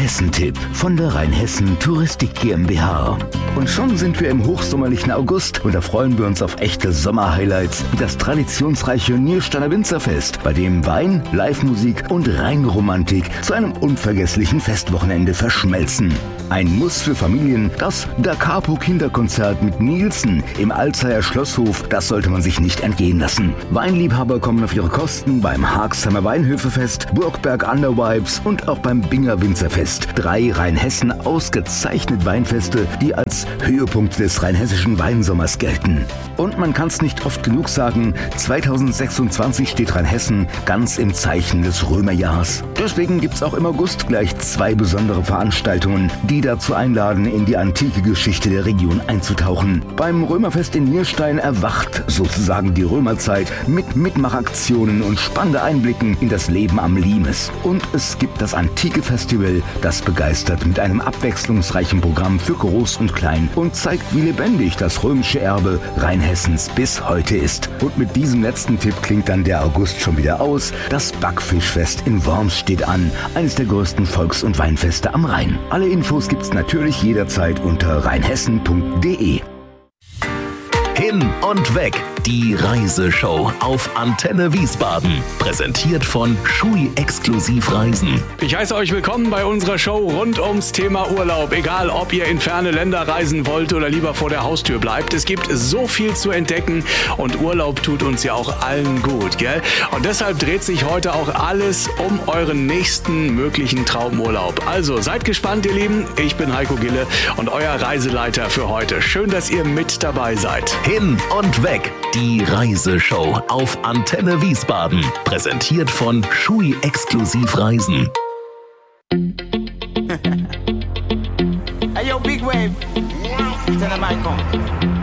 Rheinhessen-Tipp von der Rheinhessen Touristik GmbH. Und schon sind wir im hochsommerlichen August und da freuen wir uns auf echte Sommerhighlights wie das traditionsreiche Niersteiner Winzerfest, bei dem Wein, Live-Musik und Rheinromantik zu einem unvergesslichen Festwochenende verschmelzen. Ein Muss für Familien, das Da Capo Kinderkonzert mit Nielsen im Alzheimer Schlosshof, das sollte man sich nicht entgehen lassen. Weinliebhaber kommen auf ihre Kosten beim Haagheimer Weinhöfefest, Burgberg Undervibes und auch beim Binger Winzerfest. 3 Rheinhessen ausgezeichnet Weinfeste, die als Höhepunkt des rheinhessischen Weinsommers gelten. Und man kann es nicht oft genug sagen, 2026 steht Rheinhessen ganz im Zeichen des Römerjahrs. Deswegen gibt es auch im August gleich 2 besondere Veranstaltungen, die dazu einladen, in die antike Geschichte der Region einzutauchen. Beim Römerfest in Nierstein erwacht sozusagen die Römerzeit mit Mitmachaktionen und spannende Einblicken in das Leben am Limes. Und es gibt das Antike Festival, das begeistert mit einem abwechslungsreichen Programm für Groß und Klein und zeigt, wie lebendig das römische Erbe Rheinhessens bis heute ist. Und mit diesem letzten Tipp klingt dann der August schon wieder aus. Das Backfischfest in Worms steht an, eines der größten Volks- und Weinfeste am Rhein. Alle Infos gibt's natürlich jederzeit unter rheinhessen.de. Hin und weg, die Reiseshow auf Antenne Wiesbaden. Präsentiert von Schui Exklusiv Reisen. Ich heiße euch willkommen bei unserer Show rund ums Thema Urlaub. Egal, ob ihr in ferne Länder reisen wollt oder lieber vor der Haustür bleibt. Es gibt so viel zu entdecken und Urlaub tut uns ja auch allen gut, gell? Und deshalb dreht sich heute auch alles um euren nächsten möglichen Traumurlaub. Also seid gespannt, ihr Lieben. Ich bin Heiko Gille und euer Reiseleiter für heute. Schön, dass ihr mit dabei seid. Hin und weg, die Reiseshow auf Antenne Wiesbaden. Präsentiert von Schui Exklusiv Reisen. Hey yo, Big Wave. Tell them I come.